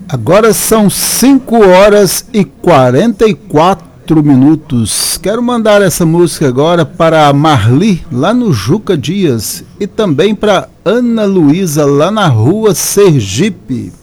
Agora são 5 horas e 44 minutos. Quero mandar essa música agora para a Marli, lá no Juca Dias, e também para Ana Luísa, lá na rua Sergipe.